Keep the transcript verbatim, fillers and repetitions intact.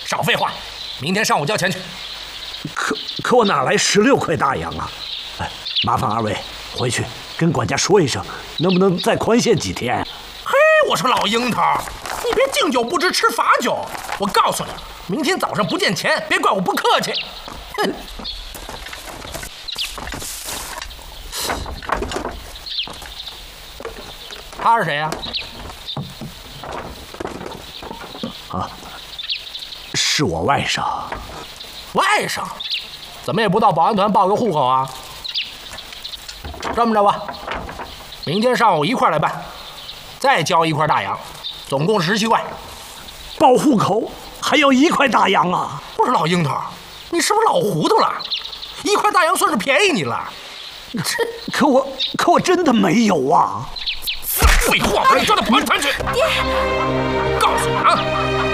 少废话，明天上午交钱去。 可可我哪来十六块大洋啊？哎，麻烦二位回去跟管家说一声，能不能再宽限几天？ 嘿，我说老樱桃，你别敬酒不吃吃罚酒。我告诉你，明天早上不见钱，别怪我不客气。哼。他是谁呀、 啊？啊，是我外甥。 外甥？怎么也不到保安团报个户口啊？这么着吧，明天上午一块来办，再交一块大洋，总共十七块。 报户口还要一块大洋啊？ 不是老樱桃，你是不是老糊涂了？一块大洋算是便宜你了。 这可我可我真的没有啊！ 废话，把你抓到保安团去！ 爹， 告诉你啊！